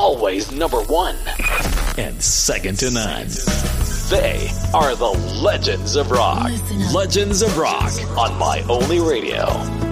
always number one. And second to none. They are the Legends of Rock. Legends of Rock on My Only Radio.